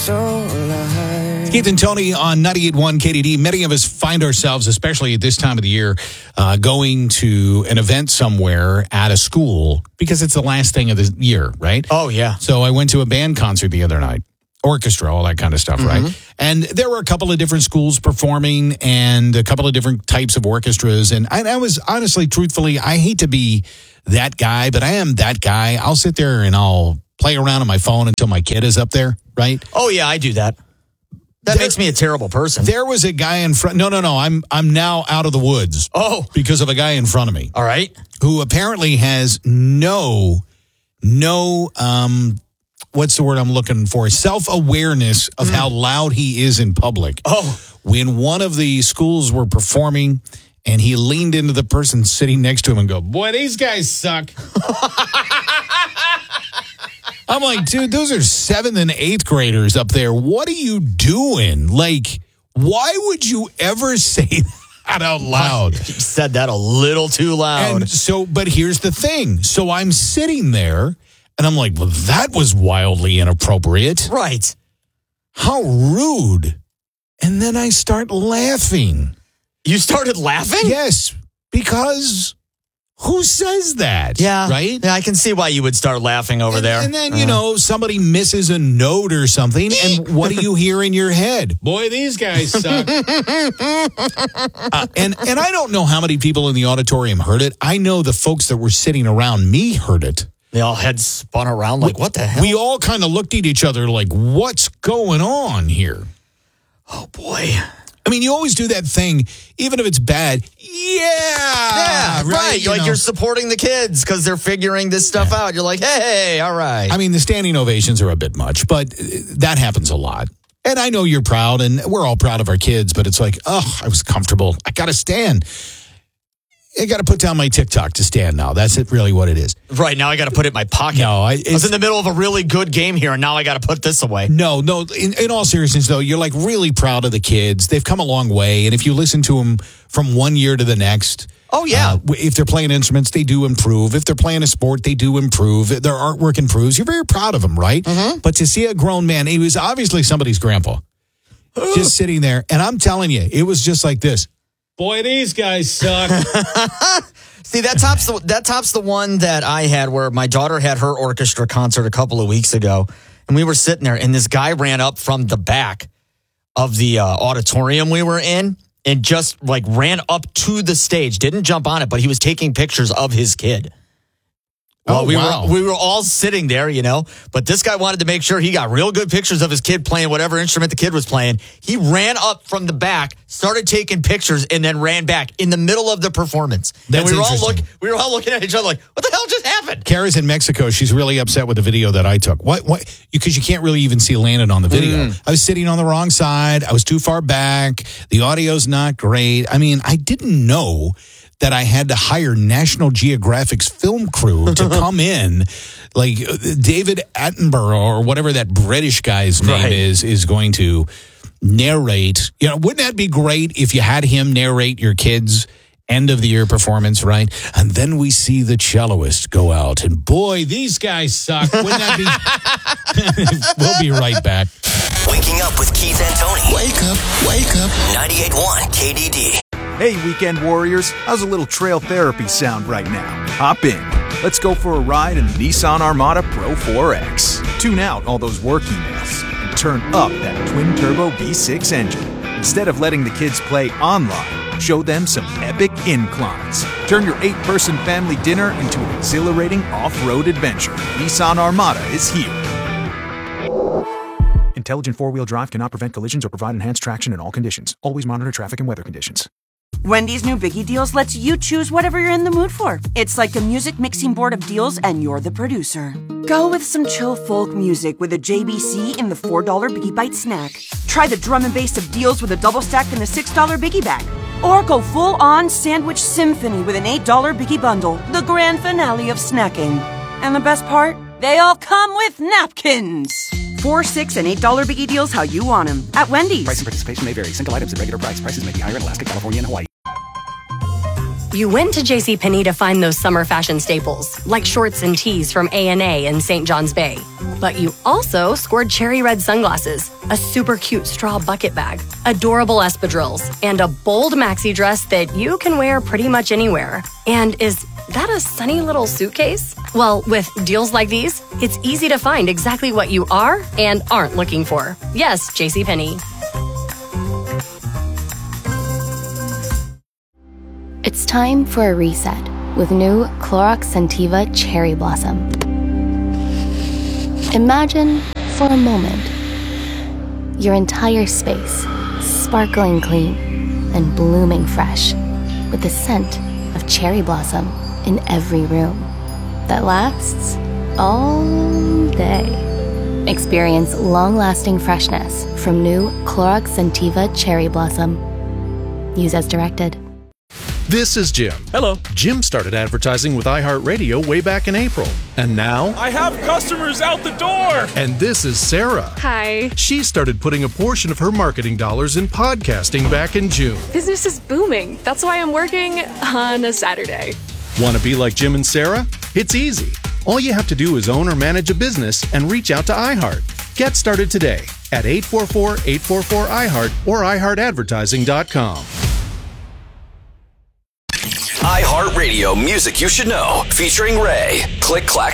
Keith and Tony on 98.1 KDD. Many of us find ourselves, especially at this time of the year, going to an event somewhere at a school because it's the last thing of the year, right? Oh, yeah. So I went to a band concert the other night. Orchestra, all that kind of stuff, right? And there were a couple of different schools performing and a couple of different types of orchestras. And I was honestly, truthfully, I hate to be that guy, but I am that guy. I'll sit there and I'll play around on my phone until my kid is up there, right? Oh, yeah, I do that. That makes me a terrible person. There was a guy in front. No. I'm now out of the woods. Oh. Because of a guy in front of me. All right. Who apparently has no, what's the word I'm looking for? Self-awareness of how loud he is in public. Oh. When one of the schools were performing and he leaned into the person sitting next to him and go, boy, these guys suck. I'm like, dude, those are 7th and 8th graders up there. What are you doing? Like, why would you ever say that out loud? You said that a little too loud. And so, but here's the thing. So I'm sitting there and I'm like, well, that was wildly inappropriate. Right. How rude. And then I start laughing. You started laughing? Yes, because who says that? Yeah. Right? Yeah, I can see why you would start laughing over there. And then, somebody misses a note or something, and what do you hear in your head? Boy, these guys suck. And I don't know how many people in the auditorium heard it. I know the folks that were sitting around me heard it. They all had spun around like, what the hell? We all kind of looked at each other like, what's going on here? Oh, boy. I mean, you always do that thing, even if it's bad. Yeah, right. You're supporting the kids because they're figuring this stuff out. You're like, hey, all right. I mean, the standing ovations are a bit much, but that happens a lot. And I know you're proud, and we're all proud of our kids, but it's like, oh, I was comfortable. I got to stand. I got to put down my TikTok to stand now. That's really what it is. Right, now I got to put it in my pocket. No, I was in the middle of a really good game here, and now I got to put this away. No. In all seriousness, though, you're like really proud of the kids. They've come a long way, and if you listen to them from one year to the next, oh yeah, if they're playing instruments, they do improve. If they're playing a sport, they do improve. Their artwork improves. You're very proud of them, right? Mm-hmm. But to see a grown man, he was obviously somebody's grandpa, just sitting there, and I'm telling you, it was just like this. Boy, these guys suck. See, that tops the one that I had where my daughter had her orchestra concert a couple of weeks ago, and we were sitting there, and this guy ran up from the back of the auditorium we were in and just like ran up to the stage, didn't jump on it, but he was taking pictures of his kid. Well, we were all sitting there, but this guy wanted to make sure he got real good pictures of his kid playing whatever instrument the kid was playing. He ran up from the back, started taking pictures, and then ran back in the middle of the performance. That's interesting. We were all looking at each other like, what the hell just happened? Kara's in Mexico. She's really upset with the video that I took. What? Because you can't really even see Landon on the video. I was sitting on the wrong side. I was too far back. The audio's not great. I mean, I didn't know that I had to hire National Geographic's film crew to come in, like David Attenborough or whatever that British guy's name is going to narrate. Wouldn't that be great if you had him narrate your kids' end of the year performance, right? And then we see the celloist go out, and boy, these guys suck. Wouldn't that be? We'll be right back. Waking up with Keith and Tony. Wake up. 98.1 KDD. Hey, weekend warriors, how's a little trail therapy sound right now? Hop in. Let's go for a ride in the Nissan Armada Pro 4X. Tune out all those work emails and turn up that twin-turbo V6 engine. Instead of letting the kids play online, show them some epic inclines. Turn your 8-person family dinner into an exhilarating off-road adventure. Nissan Armada is here. Intelligent four-wheel drive cannot prevent collisions or provide enhanced traction in all conditions. Always monitor traffic and weather conditions. Wendy's new Biggie Deals lets you choose whatever you're in the mood for. It's like a music mixing board of deals, and you're the producer. Go with some chill folk music with a JBC in the $4 Biggie Bite snack. Try the drum and bass of deals with a double stack in the $6 Biggie Bag. Or go full-on sandwich symphony with an $8 Biggie Bundle, the grand finale of snacking. And the best part? They all come with napkins. $4, $6, and $8 Biggie Deals how you want them at Wendy's. Price and participation may vary. Single items at regular price. Prices may be higher in Alaska, California, and Hawaii. You went to JCPenney to find those summer fashion staples, like shorts and tees from A&A and St. John's Bay. But you also scored cherry red sunglasses, a super cute straw bucket bag, adorable espadrilles, and a bold maxi dress that you can wear pretty much anywhere. And is that a sunny little suitcase? Well, with deals like these, it's easy to find exactly what you are and aren't looking for. Yes, JCPenney. It's time for a reset with new Clorox Scentiva Cherry Blossom. Imagine, for a moment, your entire space sparkling clean and blooming fresh with the scent of cherry blossom in every room that lasts all day. Experience long-lasting freshness from new Clorox Scentiva Cherry Blossom. Use as directed. This is Jim. Hello. Jim started advertising with iHeartRadio way back in April. And now... I have customers out the door! And this is Sarah. Hi. She started putting a portion of her marketing dollars in podcasting back in June. Business is booming. That's why I'm working on a Saturday. Want to be like Jim and Sarah? It's easy. All you have to do is own or manage a business and reach out to iHeart. Get started today at 844-844-iHeart or iHeartAdvertising.com. iHeartRadio Music You Should Know, featuring Ray. Click, clack,